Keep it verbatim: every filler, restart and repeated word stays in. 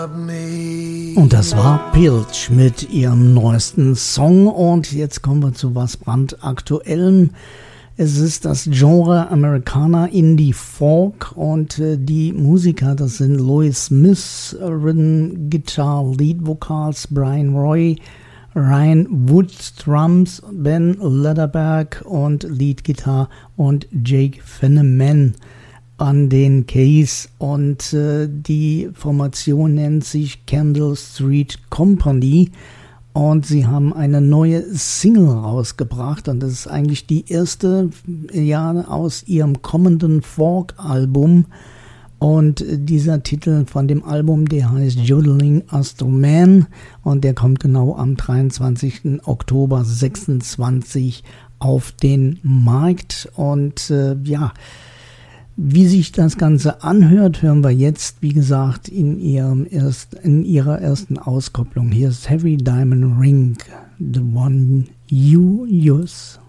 Und das war Pilch mit ihrem neuesten Song. Und jetzt kommen wir zu was brandaktuellem. Es ist das Genre Americana Indie Folk und äh, die Musiker, das sind Louis Smith, Rhythm Guitar, Lead Vocals, Brian Roy, Ryan Wood Drums, Ben Lederberg und Lead Guitar und Jake Fenneman an den Keys, und äh, die Formation nennt sich Candle Street Company und sie haben eine neue Single rausgebracht, und das ist eigentlich die erste ja, aus ihrem kommenden Folk-Album, und dieser Titel von dem Album, der heißt Jodeling Astro Man, und der kommt genau am dreiundzwanzigsten Oktober sechsundzwanzig auf den Markt. Und äh, ja, wie sich das Ganze anhört, hören wir jetzt, wie gesagt, in, ihrem erst, in ihrer ersten Auskopplung. Hier ist Heavy Diamond Ring, The One You Use.